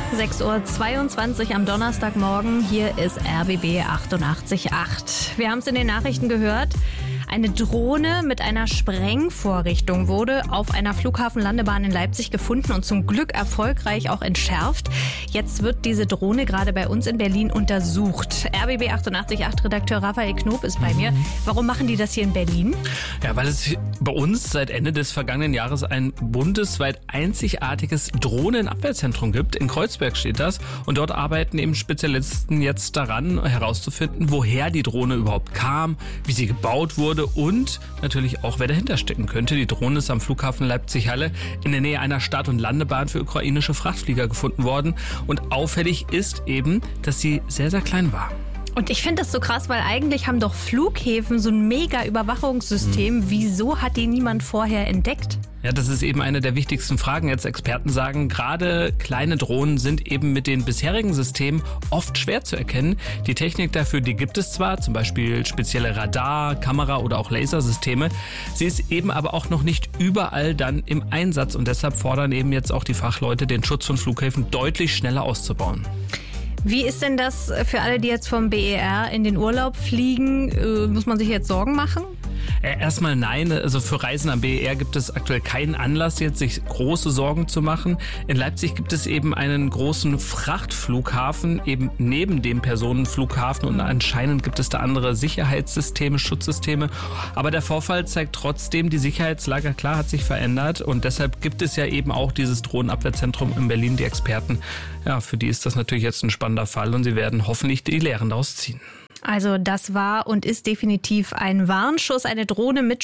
6:22 Uhr am Donnerstagmorgen. Hier ist RBB 88.8. Wir haben es in den Nachrichten gehört. Eine Drohne mit einer Sprengvorrichtung wurde auf einer Flughafenlandebahn in Leipzig gefunden und zum Glück erfolgreich auch entschärft. Jetzt wird diese Drohne gerade bei uns in Berlin untersucht. RBB 88.8 Redakteur Raphael Knob ist bei mir. Warum machen die das hier in Berlin? Ja, weil es bei uns seit Ende des vergangenen Jahres ein bundesweit einzigartiges Drohnenabwehrzentrum gibt. In Kreuzberg steht das. Und dort arbeiten eben Spezialisten jetzt daran, herauszufinden, woher die Drohne überhaupt kam, wie sie gebaut wurde und natürlich auch, wer dahinter stecken könnte. Die Drohne ist am Flughafen Leipzig-Halle in der Nähe einer Start- und Landebahn für ukrainische Frachtflieger gefunden worden. Und auffällig ist eben, dass sie sehr, sehr klein war. Und ich finde das so krass, weil eigentlich haben doch Flughäfen so ein mega Überwachungssystem. Wieso hat die niemand vorher entdeckt? Ja, das ist eben eine der wichtigsten Fragen. Jetzt Experten sagen, gerade kleine Drohnen sind eben mit den bisherigen Systemen oft schwer zu erkennen. Die Technik dafür, die gibt es zwar, zum Beispiel spezielle Radar-, Kamera- oder auch Lasersysteme. Sie ist eben aber auch noch nicht überall dann im Einsatz und deshalb fordern eben jetzt auch die Fachleute, den Schutz von Flughäfen deutlich schneller auszubauen. Wie ist denn das für alle, die jetzt vom BER in den Urlaub fliegen? Muss man sich jetzt Sorgen machen? Erstmal nein. Also für Reisen am BER gibt es aktuell keinen Anlass, jetzt sich große Sorgen zu machen. In Leipzig gibt es eben einen großen Frachtflughafen, eben neben dem Personenflughafen und anscheinend gibt es da andere Sicherheitssysteme, Schutzsysteme. Aber der Vorfall zeigt trotzdem, die Sicherheitslage, klar, hat sich verändert und deshalb gibt es ja eben auch dieses Drohnenabwehrzentrum in Berlin. Die Experten, ja, für die ist das natürlich jetzt ein spannender Fall und sie werden hoffentlich die Lehren daraus ziehen. Also das war und ist definitiv ein Warnschuss. Eine Drohne mit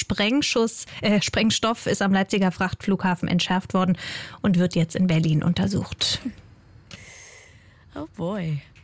Sprengstoff ist am Leipziger Frachtflughafen entschärft worden und wird jetzt in Berlin untersucht. Oh boy.